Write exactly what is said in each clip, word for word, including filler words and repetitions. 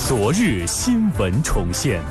昨日新闻重现。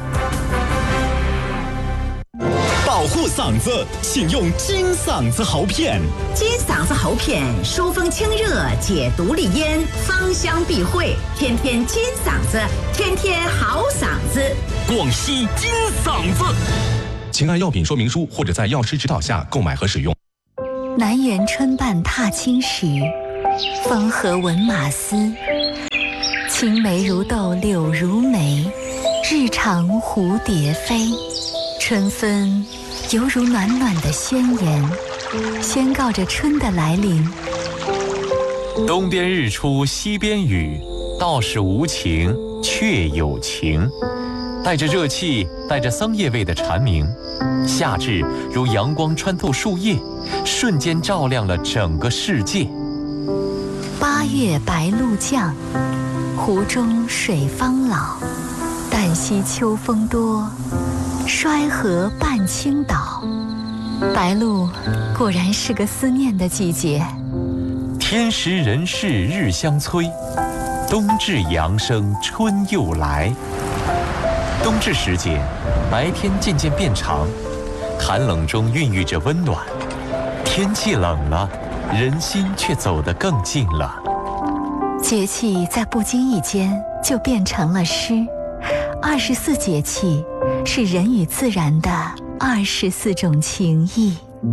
保护嗓子，请用金嗓子喉片。 金嗓子喉片疏风清热，解毒利咽，芳香避秽，天天金嗓子，天天好嗓子。 广西金嗓子， 请按药品说明书或者在药师指导下购买和使用。 南园春半踏青时，风和闻马嘶。青梅如豆柳如眉，日长蝴蝶飞。春分犹如暖暖的宣言，宣告着春的来临。 东边日出西边雨，道是无晴却有晴。带着热气，带着桑叶味的蝉鸣，夏至如阳光穿透树叶，瞬间照亮了整个世界。 八月白露降，湖中水方老。旦夕秋风多，衰河半倾倒。白露果然是个思念的季节。 天时人事日相催，冬至阳生春又来。冬至时节，白天渐渐变长，寒冷中孕育着温暖。天气冷了，人心却走得更近了。 节气在不经意间就变成了诗。二十四节气是人与自然的二十四种情谊。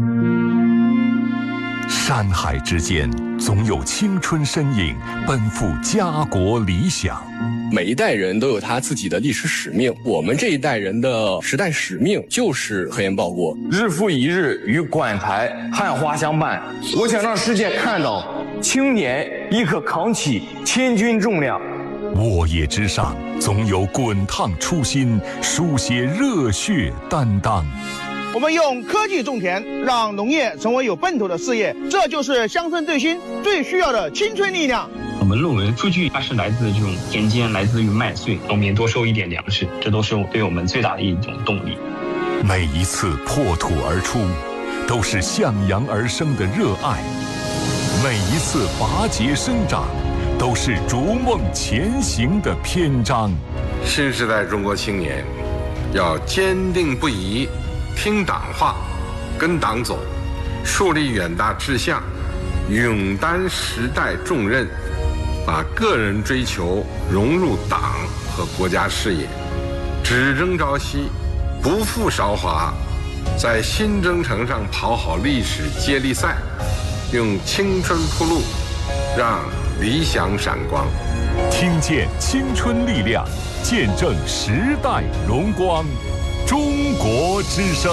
山海之间，总有青春身影奔赴家国理想。 每一代人都有他自己的历史使命，我们这一代人的时代使命就是科研报国。 日复一日与馆台汉花相伴，我想让世界看到青年亦可扛起千钧重量。 沃野之上，总有滚烫初心，书写热血担当。 我们用科技种田，让农业成为有奔头的事业，这就是乡村振兴最需要的青春力量。 我们论文数据它是来自这种田间，来自于麦穗，农民多收一点粮食，这都是对我们最大的一种动力。 每一次破土而出，都是向阳而生的热爱；每一次拔节生长，都是逐梦前行的篇章。 新时代中国青年要坚定不移，听党话，跟党走，树立远大志向，勇担时代重任，把个人追求融入党和国家事业，只争朝夕，不负韶华，在新征程上跑好历史接力赛，用青春铺路，让理想闪光。 听见青春力量，见证时代荣光。中国之声，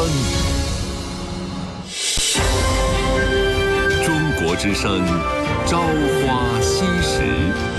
中国之声，朝花夕拾。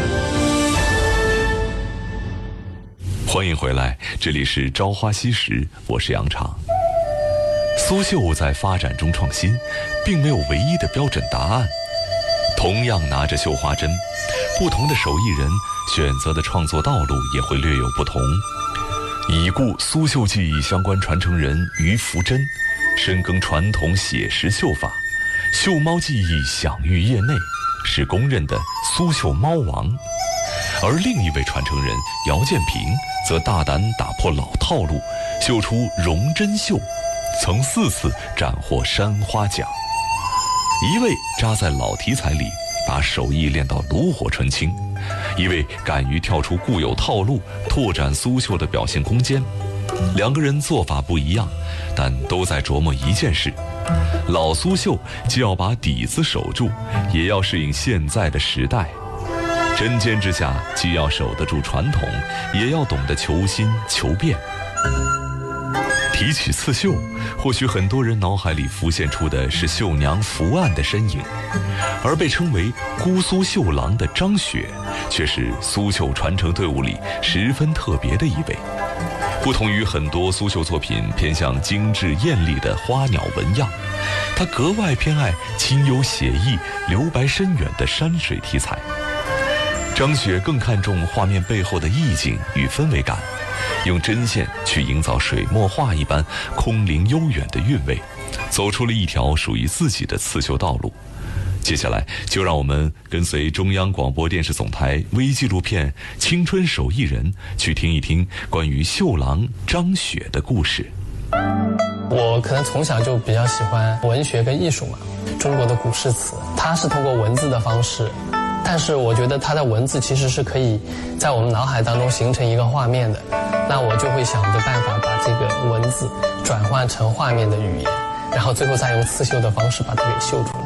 欢迎回来，这里是朝花夕拾，我是杨畅。苏绣在发展中创新，并没有唯一的标准答案。同样拿着绣花针，不同的手艺人选择的创作道路也会略有不同。已故苏绣技艺相关传承人于福珍，深耕传统写实绣法，绣猫技艺享誉业内，是公认的苏绣猫王。而另一位传承人姚建平则大胆打破老套路，绣出绒针绣，曾四次斩获山花奖。一位扎在老题材里，把手艺练到炉火纯青；一位敢于跳出固有套路，拓展苏绣的表现空间。两个人做法不一样，但都在琢磨一件事：老苏绣既要把底子守住，也要适应现在的时代。针尖之下，既要守得住传统，也要懂得求新求变。提起刺绣，或许很多人脑海里浮现出的是绣娘伏案的身影，而被称为姑苏绣郎的张雪，却是苏绣传承队伍里十分特别的一位。不同于很多苏绣作品偏向精致艳丽的花鸟纹样，她格外偏爱清幽写意、留白深远的山水题材。张雪更看重画面背后的意境与氛围感，用针线去营造水墨画一般空灵悠远的韵味，走出了一条属于自己的刺绣道路。 接下来就让我们跟随中央广播电视总台微纪录片《青春手艺人》去听一听关于秀郎张雪的故事。 我可能从小就比较喜欢文学跟艺术嘛，中国的古诗词，它是通过文字的方式，但是我觉得它的文字其实是可以在我们脑海当中形成一个画面的，那我就会想着办法把这个文字转换成画面的语言，然后最后再用刺绣的方式把它给绣出来。